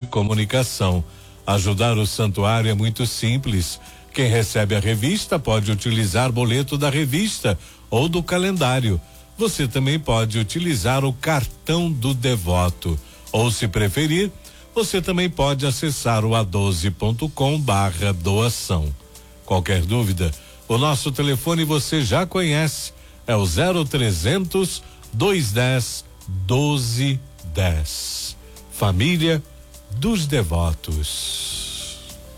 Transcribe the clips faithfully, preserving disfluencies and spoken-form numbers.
comunicação. Ajudar o santuário é muito simples. Quem recebe a revista pode utilizar boleto da revista ou do calendário. Você também pode utilizar o cartão do devoto. Ou, se preferir, você também pode acessar o a doze ponto com barra doação. Qualquer dúvida, o nosso telefone você já conhece, é o zero trezentos, dois dez, doze dez. Família dos Devotos.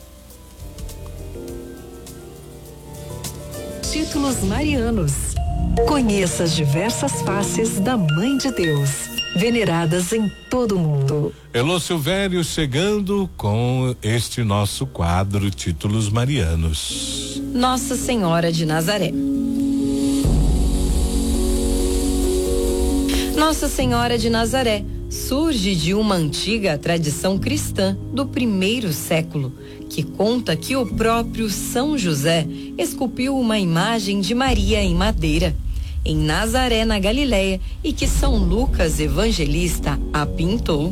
Títulos marianos. Conheça as diversas faces da Mãe de Deus, veneradas em todo o mundo. Elô Silvério chegando com este nosso quadro Títulos Marianos. Nossa Senhora de Nazaré. Nossa Senhora de Nazaré surge de uma antiga tradição cristã do primeiro século, que conta que o próprio São José esculpiu uma imagem de Maria em madeira, em Nazaré, na Galileia, e que São Lucas Evangelista a pintou.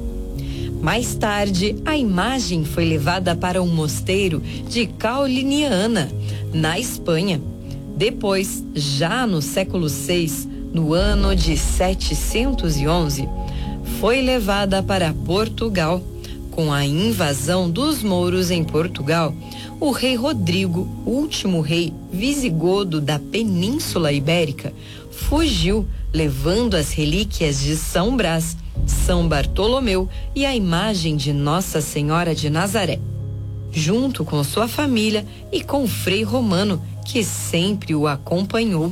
Mais tarde, a imagem foi levada para um mosteiro de Cauliniana, na Espanha. Depois, já no século seis, no ano de setecentos e onze, foi levada para Portugal. Com a invasão dos mouros em Portugal, o rei Rodrigo, último rei visigodo da Península Ibérica, fugiu, levando as relíquias de São Brás, São Bartolomeu e a imagem de Nossa Senhora de Nazaré, junto com sua família e com o Frei Romano, que sempre o acompanhou.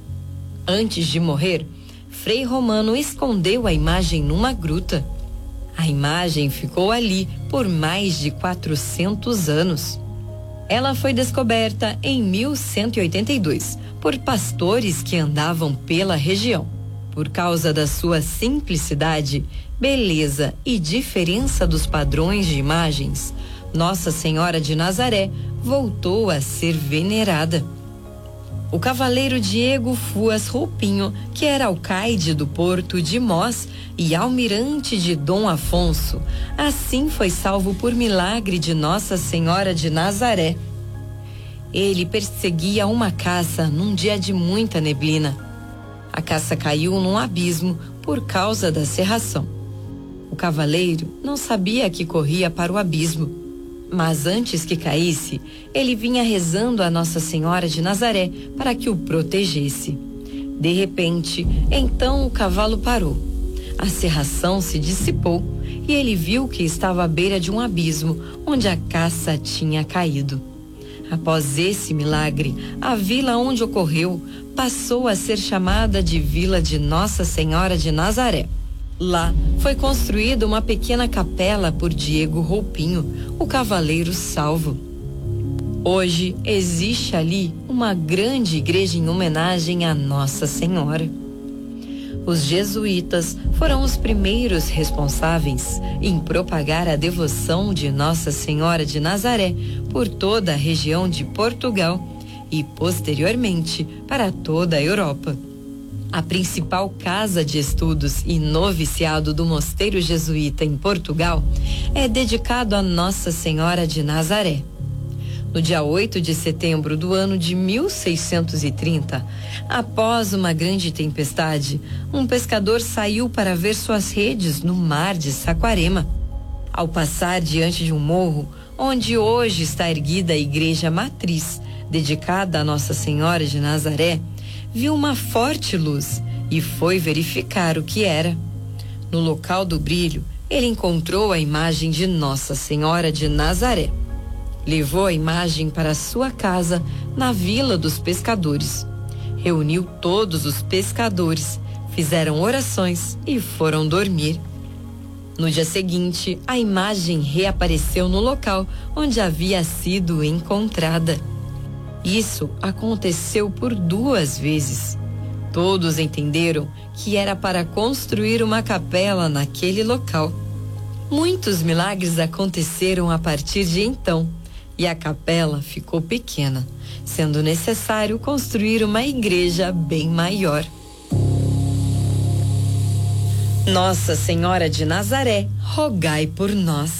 Antes de morrer, Frei Romano escondeu a imagem numa gruta. A imagem ficou ali por mais de quatrocentos anos. Ela foi descoberta em mil cento e oitenta e dois por pastores que andavam pela região. Por causa da sua simplicidade, beleza e diferença dos padrões de imagens, Nossa Senhora de Nazaré voltou a ser venerada. O cavaleiro Diego Fuas Roupinho, que era alcaide do porto de Mós e almirante de Dom Afonso, assim foi salvo por milagre de Nossa Senhora de Nazaré. Ele perseguia uma caça num dia de muita neblina. A caça caiu num abismo por causa da cerração. O cavaleiro não sabia que corria para o abismo. Mas antes que caísse, ele vinha rezando a Nossa Senhora de Nazaré para que o protegesse. De repente, então o cavalo parou. A cerração se dissipou e ele viu que estava à beira de um abismo onde a caça tinha caído. Após esse milagre, a vila onde ocorreu passou a ser chamada de Vila de Nossa Senhora de Nazaré. Lá foi construída uma pequena capela por Diego Roupinho, o cavaleiro salvo. Hoje existe ali uma grande igreja em homenagem a Nossa Senhora. Os jesuítas foram os primeiros responsáveis em propagar a devoção de Nossa Senhora de Nazaré por toda a região de Portugal e, posteriormente, para toda a Europa. A principal casa de estudos e noviciado do Mosteiro Jesuíta em Portugal é dedicado a Nossa Senhora de Nazaré. No dia oito de setembro do ano de mil seiscentos e trinta, após uma grande tempestade, um pescador saiu para ver suas redes no mar de Saquarema. Ao passar diante de um morro, onde hoje está erguida a igreja matriz, dedicada a Nossa Senhora de Nazaré, viu uma forte luz e foi verificar o que era. No local do brilho, ele encontrou a imagem de Nossa Senhora de Nazaré. Levou a imagem para sua casa na Vila dos Pescadores. Reuniu todos os pescadores, fizeram orações e foram dormir. No dia seguinte, a imagem reapareceu no local onde havia sido encontrada. Isso aconteceu por duas vezes. Todos entenderam que era para construir uma capela naquele local. Muitos milagres aconteceram a partir de então, e a capela ficou pequena, sendo necessário construir uma igreja bem maior. Nossa Senhora de Nazaré, rogai por nós.